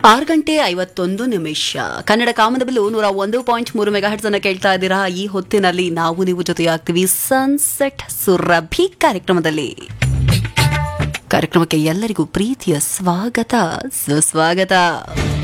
6:51 ಕನ್ನಡ ಕಾಮನಬಿಲ್ಲು 101.3 megahertz ಅನ್ನು ಕೇಳ್ತಾ ಇದ್ದೀರಾ. ಈ ಹೊತ್ತಿನಲ್ಲಿ ನಾವು ನೀವು ಜೊತೆಯಾಗ್ತೀವಿ ಸನ್ಸೆಟ್ ಸುರಭಿ ಕಾರ್ಯಕ್ರಮದಲ್ಲಿ. ಕಾರ್ಯಕ್ರಮಕ್ಕೆ ಎಲ್ಲರಿಗೂ ಪ್ರೀತಿಯ ಸ್ವಾಗತ ಸುಸ್ವಾಗತ.